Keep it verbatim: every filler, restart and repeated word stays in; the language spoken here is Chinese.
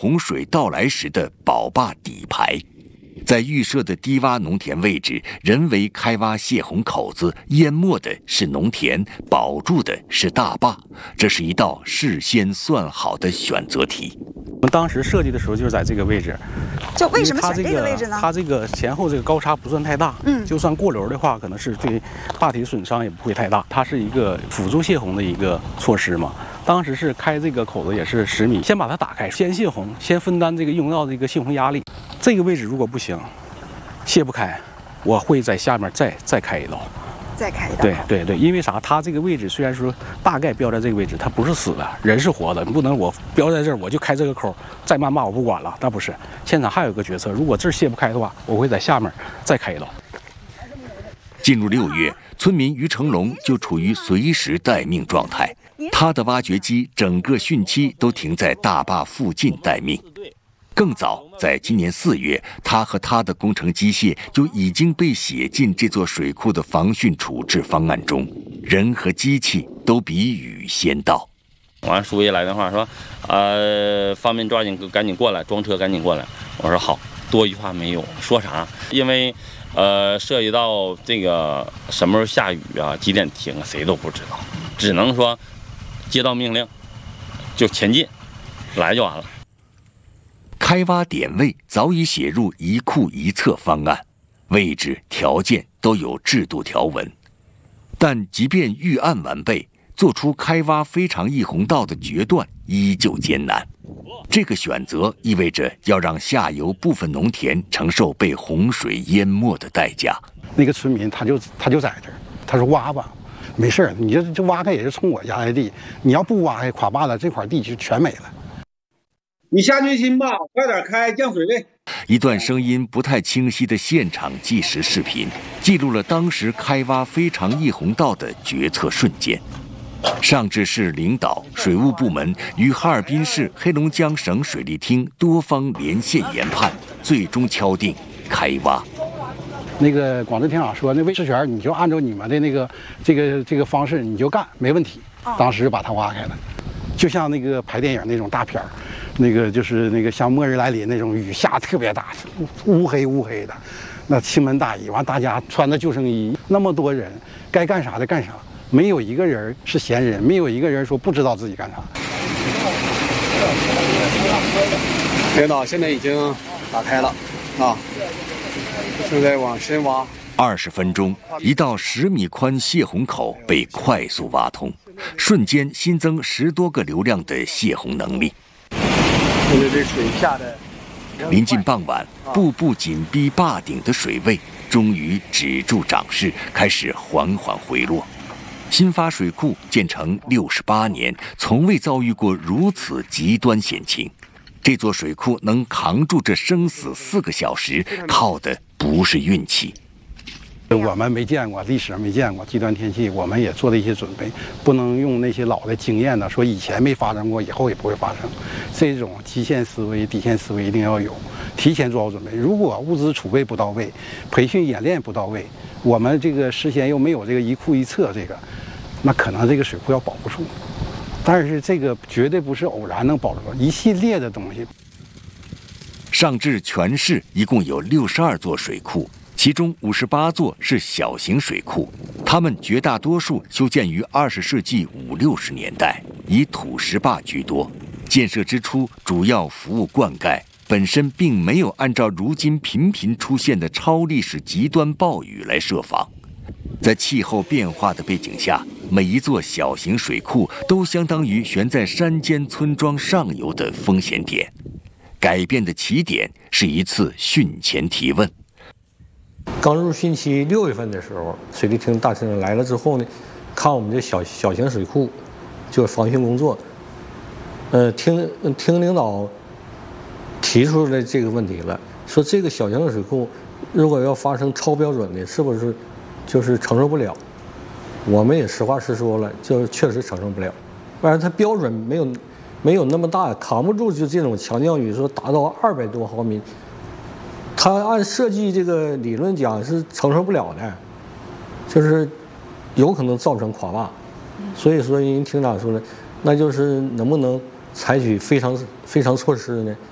洪水到来时的保坝底牌。在预设的低洼农田位置，人为开挖泄洪口子，淹没的是农田，保住的是大坝。这是一道事先算好的选择题。 我们当时设计的时候就是在这个位置。 就为什么选这个位置呢？ 它这个前后这个高差不算太大， 嗯， 就算过流的话，可能是对坝体损伤也不会太大。它是一个辅助泄洪的一个措施嘛。当时是开这个口子也是十米，先把它打开，先泄洪，先分担这个用药的一个泄洪压力。这个位置如果不行，泄不开，我会在下面再再开一道。 再开一道。 对对对，因为啥？它这个位置虽然说大概标在这个位置，它不是死的，人是活的，你不能我标在这儿我就开这个口，再谩骂我不管了，那不是。现场还有一个决策，如果这儿泄不开的话，我会在下面再开一道。 进入六月，村民于成龙就处于随时待命状态。他的挖掘机整个汛期都停在大坝附近待命。更早，在今年四月，他和他的工程机械就已经被写进这座水库的防汛处置方案中。人和机器都比雨先到。 完，书记来电话说，呃，方便抓紧赶紧过来，装车赶紧过来。我说好，多一话没有。说啥？因为，呃，涉及到这个什么时候下雨啊，几点停啊，谁都不知道，只能说。接到命令就前进，来就完了。 开挖点位早已写入一库一策方案，位置条件都有制度条文。但即便预案完备，做出开挖非常溢洪道的决断依旧艰难。这个选择意味着要让下游部分农田承受被洪水淹没的代价。 那个村民他就他就在这儿，他说挖吧。没事儿，你这这挖开也是冲我家的地，你要不挖开垮坝了，这块地就全没了。 你下决心吧，快点开降水位。 一段声音不太清晰的现场纪实视频，记录了当时开挖非常溢洪道的决策瞬间。上至市领导、水务部门与哈尔滨市、黑龙江省水利厅多方连线研判，最终敲定开挖。 那个广州厅长说，那魏世全你就按照你们的那个这个这个方式你就干，没问题。当时把它挖开了，就像那个拍电影那种大片儿，那个就是那个像末日来临那种，雨下特别大，乌黑乌黑的，那青门大雨，完大家穿着救生衣，那么多人该干啥的干啥，没有一个人是闲人，没有一个人说不知道自己干啥。 领导现在已经打开了啊。正在往深挖。 二十分钟，一道十米宽泄洪口被快速挖通，瞬间新增十多个流量的泄洪能力。 因为这水下的。 临近傍晚，步步紧逼坝顶的水位终于止住涨势，开始缓缓回落。新发水库建成六十八年，从未遭遇过如此极端险情。这座水库能扛住这生死四个小时，靠的不是运气。 我们没见过，历史上没见过极端天气，我们也做了一些准备，不能用那些老的经验呢，说以前没发生过，以后也不会发生。这种基线思维、底线思维一定要有，提前做好准备。如果物资储备不到位，培训演练不到位，我们这个事先又没有这个一库一策，这个，那可能这个水库要保不住。但是这个绝对不是偶然能保住，一系列的东西。 上至全市一共有六十二座水库。其中五十八座是小型水库，它们绝大多数修建于二十世纪五六十年代，以土石坝居多。建设之初主要服务灌溉，本身并没有按照如今频频出现的超历史极端暴雨来设防。在气候变化的背景下，每一座小型水库都相当于悬在山间村庄上游的风险点。改变的起点是一次汛前提问。 刚入汛期六月份的时候，水利厅大厅长来了之后呢，看我们这小小型水库，就是防汛工作，呃，听听领导提出来这个问题了，说这个小型水库如果要发生超标准的，是不是就是承受不了？我们也实话实说了，就确实承受不了。不然它标准没有没有那么大，扛不住就这种强降雨，说达到二百多毫米。它按设计这个理论讲是承受不了的，就是有可能造成垮坝，所以说人厅长说了，那就是能不能采取非常非常措施呢？